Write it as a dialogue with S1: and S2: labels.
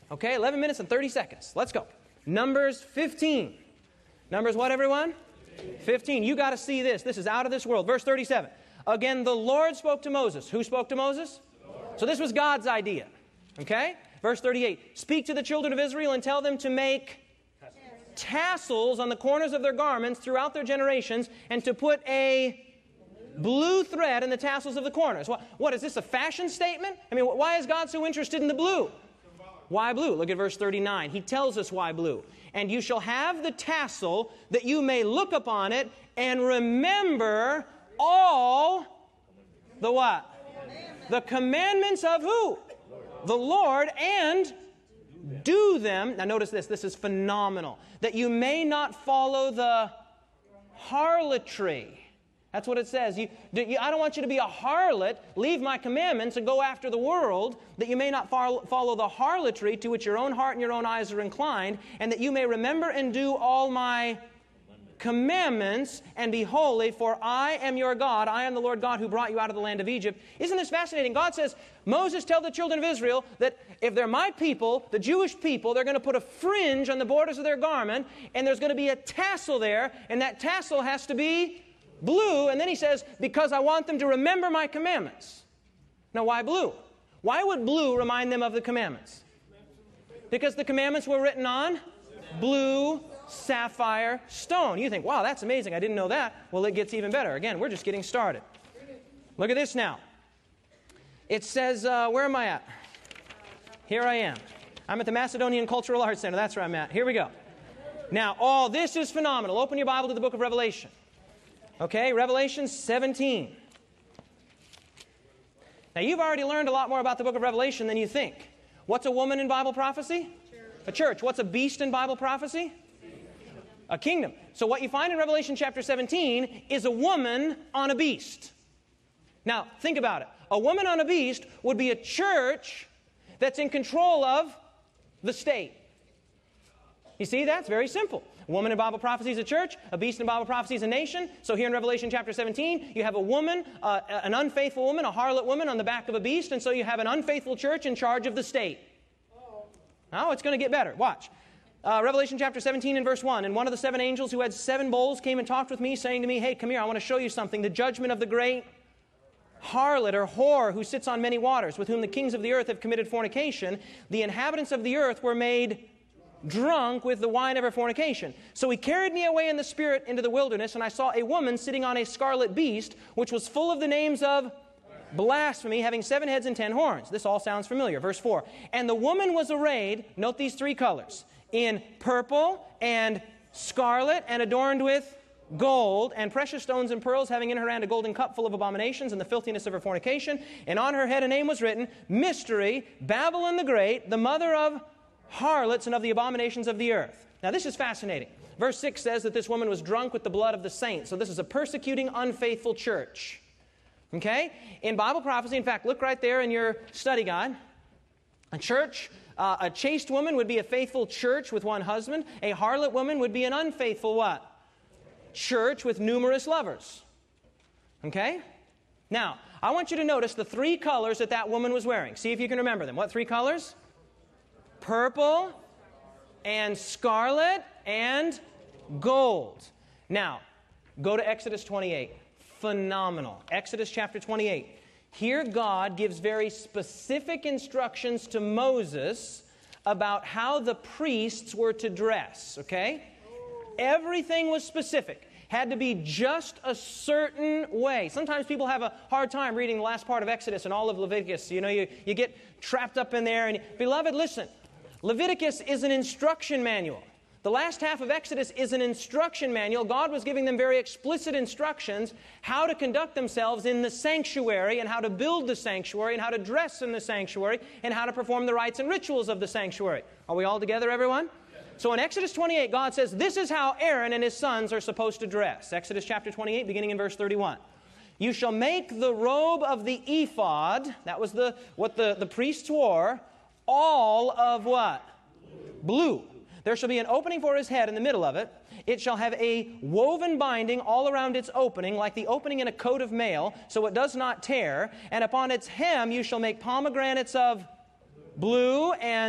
S1: Okay, 11 minutes and 30 seconds. Let's go. Numbers 15. Numbers what, everyone? 15. You got to see this. This is out of this world. Verse 37. Again, the Lord spoke to Moses. Who spoke to Moses? So this was God's idea. Okay? Verse 38. Speak to the children of Israel and tell them to make tassels on the corners of their garments throughout their generations, and to put a blue thread in the tassels of the corners. What is this, a fashion statement? I mean, why is God so interested in the blue? Why blue? Look at verse 39. He tells us why blue. And you shall have the tassel that you may look upon it and remember all the what? The commandments of who? The Lord, and do them. Now notice this. This is phenomenal. That you may not follow the harlotry. That's what it says. I don't want you to be a harlot, leave my commandments, and go after the world, that you may not follow the harlotry to which your own heart and your own eyes are inclined, and that you may remember and do all my commandments and be holy, for I am your God. I am the Lord God who brought you out of the land of Egypt. Isn't this fascinating? God says, Moses, tell the children of Israel that if they're my people, the Jewish people, they're going to put a fringe on the borders of their garment, and there's going to be a tassel there, and that tassel has to be blue. And then he says, because I want them to remember my commandments. Now, why blue? Why would blue remind them of the commandments? Because the commandments were written on blue sapphire stone. You think, wow, that's amazing. I didn't know that. Well, it gets even better. Again, we're just getting started. Look at this now. It says, where am I at? Here I am. I'm at the Macedonian Cultural Arts Center. That's where I'm at. Here we go. Now, this is phenomenal. Open your Bible to the book of Revelation. Okay, Revelation 17. Now, you've already learned a lot more about the book of Revelation than you think. What's a woman in Bible prophecy? A church. What's a beast in Bible prophecy? A kingdom. So what you find in Revelation chapter 17 is a woman on a beast. Now, think about it. A woman on a beast would be a church that's in control of the state. You see, that's very simple. A woman in Bible prophecy is a church. A beast in Bible prophecy is a nation. So here in Revelation chapter 17, you have a woman, an unfaithful woman, a harlot woman on the back of a beast. And so you have an unfaithful church in charge of the state. Now it's going to get better. Watch. Revelation chapter 17 and verse 1. And one of the seven angels who had seven bowls came and talked with me, saying to me, hey, come here, I want to show you something. The judgment of the great harlot or whore who sits on many waters, with whom the kings of the earth have committed fornication. The inhabitants of the earth were made drunk with the wine of her fornication. So he carried me away in the spirit into the wilderness, and I saw a woman sitting on a scarlet beast, which was full of the names of blasphemy, having 7 heads and 10 horns. This all sounds familiar. Verse 4. And the woman was arrayed, note these 3 colors, in purple and scarlet, and adorned with gold and precious stones and pearls, having in her hand a golden cup full of abominations and the filthiness of her fornication. And on her head a name was written, Mystery, Babylon the Great, the mother of harlots and of the abominations of the earth. Now this is fascinating. Verse 6 says that this woman was drunk with the blood of the saints. So this is a persecuting, unfaithful church. Okay? In Bible prophecy, in fact, look right there in your study guide. A church, a chaste woman would be a faithful church with one husband. A harlot woman would be an unfaithful what? Church with numerous lovers. Okay? Now, I want you to notice the 3 colors that that woman was wearing. See if you can remember them. What 3 colors? Purple and scarlet and gold. Now, go to Exodus 28. Phenomenal. Exodus chapter 28. Here God gives very specific instructions to Moses about how the priests were to dress, okay? Everything was specific. Had to be just a certain way. Sometimes people have a hard time reading the last part of Exodus and all of Leviticus. You know, you get trapped up in there. And beloved, listen. Leviticus is an instruction manual. The last half of Exodus is an instruction manual. God was giving them very explicit instructions how to conduct themselves in the sanctuary and how to build the sanctuary and how to dress in the sanctuary and how to perform the rites and rituals of the sanctuary. Are we all together, everyone? So in Exodus 28, God says, this is how Aaron and his sons are supposed to dress. Exodus chapter 28, beginning in verse 31. You shall make the robe of the ephod, that was what the priests wore, all of what? Blue. There shall be an opening for his head in the middle of it. It shall have a woven binding all around its opening, like the opening in a coat of mail, so it does not tear. And upon its hem you shall make pomegranates of blue and